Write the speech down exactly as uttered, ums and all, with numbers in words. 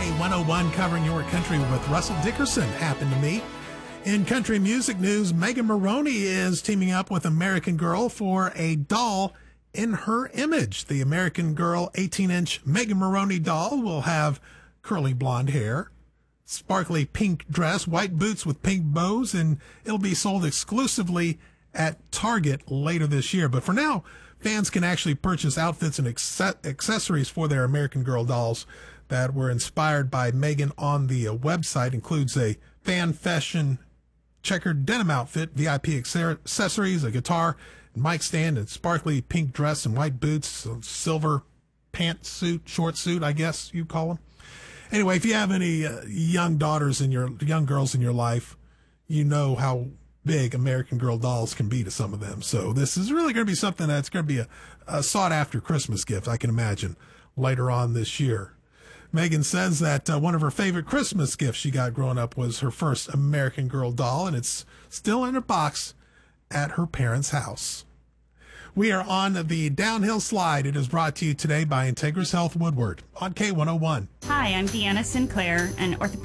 one oh one covering your country with Russell Dickerson happened to me. In country music news, Megan Moroney is teaming up with American Girl for a doll in her image. The American Girl eighteen-inch Megan Moroney doll will have curly blonde hair, sparkly pink dress, white boots with pink bows, and it'll be sold exclusively at Target later this year. But for now, fans can actually purchase outfits and accessories for their American Girl dolls that were inspired by Megan on the uh, website. Includes a fan fashion checkered denim outfit, V I P accessories, a guitar, mic stand, and sparkly pink dress and white boots, a silver pantsuit, short suit, I guess you call them. Anyway, if you have any uh, young daughters in your young girls in your life, you know how big American Girl dolls can be to some of them. So this is really going to be something that's going to be a, a sought-after Christmas gift, I can imagine, later on this year. Megan says that uh, one of her favorite Christmas gifts she got growing up was her first American Girl doll, and it's still in a box at her parents' house. We are on the downhill slide. It is brought to you today by Integris Health Woodward on K one oh one. Hi, I'm Deanna Sinclair, an orthopedic